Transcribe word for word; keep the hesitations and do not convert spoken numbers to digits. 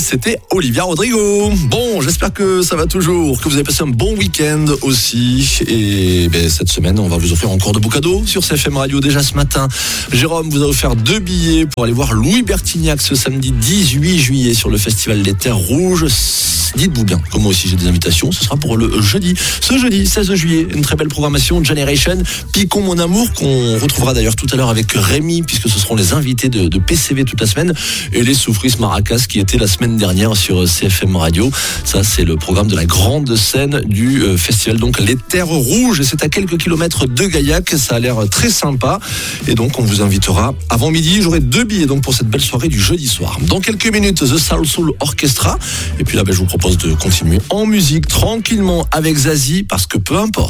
C'était Olivia Rodrigo. Bon, j'espère que ça va toujours, que vous avez passé un bon week-end aussi. Et ben, cette semaine, on va vous offrir encore de beaux cadeaux sur C F M Radio. Déjà ce matin, Jérôme vous a offert deux billets pour aller voir Louis Bertignac ce samedi dix-huit juillet sur le festival des Terres Rouges. Dites-vous bien, comme moi aussi j'ai des invitations, ce sera pour le jeudi. Ce jeudi, seize juillet, une très belle programmation Generation, Picon mon amour, qu'on retrouvera d'ailleurs tout à l'heure avec Rémi, puisque ce seront les invités de, de P C V toute la semaine, et les Souffrices Maracas qui étaient la semaine dernière sur C F M Radio. Ça, c'est le programme de la grande scène du euh, festival, donc les Terres Rouges, et c'est à quelques kilomètres de Gaillac. Ça a l'air très sympa, et donc on vous invitera avant midi. J'aurai deux billets donc pour cette belle soirée du jeudi soir. Dans quelques minutes, The Soul Soul Orchestra, et puis là, ben, je vous propose de continuer en musique tranquillement avec Zazie, parce que peu importe.